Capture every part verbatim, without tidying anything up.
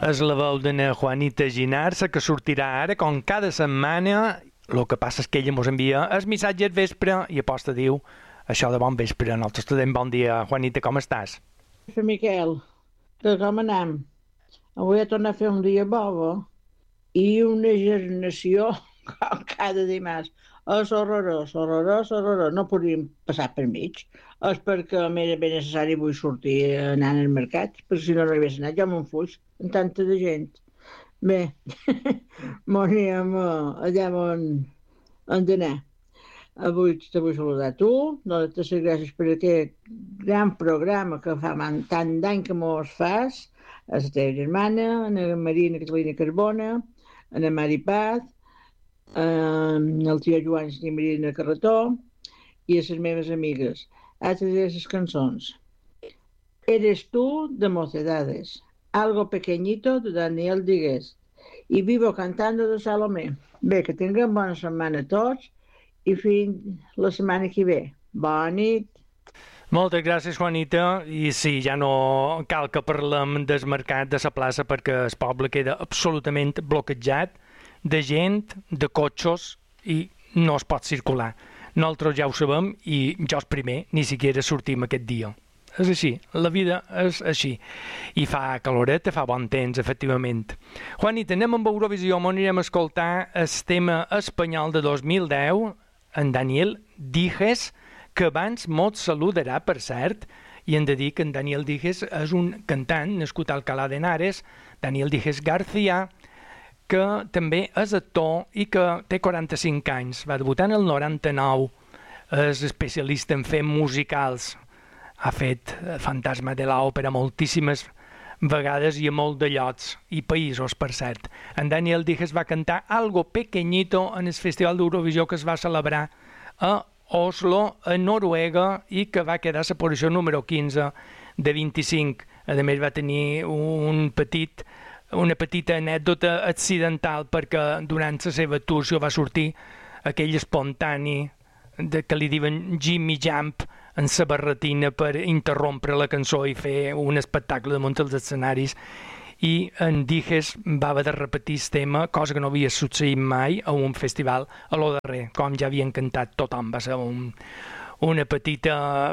És la veu d'una Juanita Ginarsa que sortirà ara com cada setmana. El que passa és que ella ens envia el missatge al vespre i aposta diu això de bon vespre. Nosaltres te diem bon dia. Juanita, com estàs? Miquel, que com anem? Avui he tornat a fer un dia bobo i una gernació com cada dimarts. És horrorós, horrorós, horrorós. No podríem passar per mig. És perquè m'era ben necessari vull sortir anant al mercat, perquè si no no hi hagués anat, jo me'n fuig, amb tanta de gent. Bé, m'anem allà on hem d'anar. Avui te vull saludar a tu, donar-te les gràcies per aquest gran programa que fa tant d'any que mos fas, a la teva germana, a la Marina Catalina Carbona, a la Mari Paz, al tio Joan i Marina Carretó i a les meves amigues. Altres de les cançons. Eres tú de Mocedades, Algo Pequeñito de Daniel Digués i Vivo Cantando de Salomé. Bé, que tinguem bona setmana a tots i fins la setmana que ve. Bona nit. Moltes gràcies, Juanita. I sí, ja no cal que parlem del mercat de la plaça perquè el poble queda absolutament bloquejat de gent, de cotxes i no es pot circular. Nosaltres ja ho sabem i jo el primer ni siquiera sortim aquest dia. És així, la vida és així. I fa caloreta, fa bon temps, efectivament. Juanita, anem amb Eurovisió, on anirem a escoltar el tema espanyol de dos mil deu, en Daniel Dijes, que abans mos saludarà, per cert, i hem de dir que en Daniel Dijes és un cantant nascut a Alcalá de Henares, Daniel Dijes García, que també és actor i que té quaranta-cinc anys. Va debutar en el noranta-nou, és especialista en fer musicals. Ha fet Fantasma de l'Òpera moltíssimes vegades i a molt de llocs i països, per cert. En Daniel Dijes va cantar Algo Pequeñito en el Festival d'Eurovisió que es va celebrar a Oslo, a Noruega, i que va quedar a la posició número quinze de vint-i-cinc. A més, va tenir un petit, una petita anècdota accidental perquè durant la seva actuació va sortir aquell espontani de, que li diuen Jimmy Jump en la barretina per interrompre la cançó i fer un espectacle damunt els escenaris. I en Dijes va haver de repetir el tema, cosa que no havia succeït mai a un festival a lo darrer, com ja havien cantat tothom. Va ser un, una petita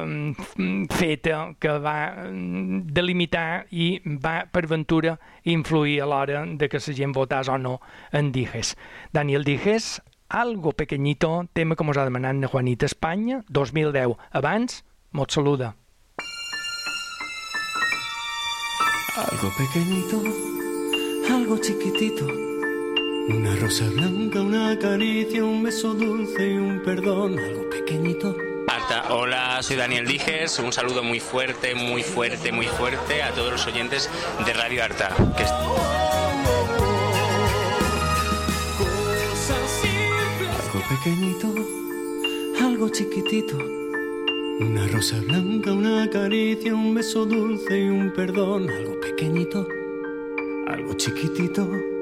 feta que va delimitar i va, per ventura, influir a l'hora de que la gent votàs o no en Dijes. Daniel Dijes, Algo Pequeñito, tema que mos ha demanat na Juanita. Espanya, dos mil deu. Abans, mos saluda. Algo pequeñito, algo chiquitito, una rosa blanca, una caricia, un beso dulce y un perdón, algo pequeñito. Arta, hola, soy Daniel Dijes, un saludo muy fuerte, muy fuerte, muy fuerte a todos los oyentes de Radio Arta. Que est- Algo pequeñito, algo chiquitito, una rosa blanca, una caricia, un beso dulce y un perdón, algo pequeñito, algo chiquitito.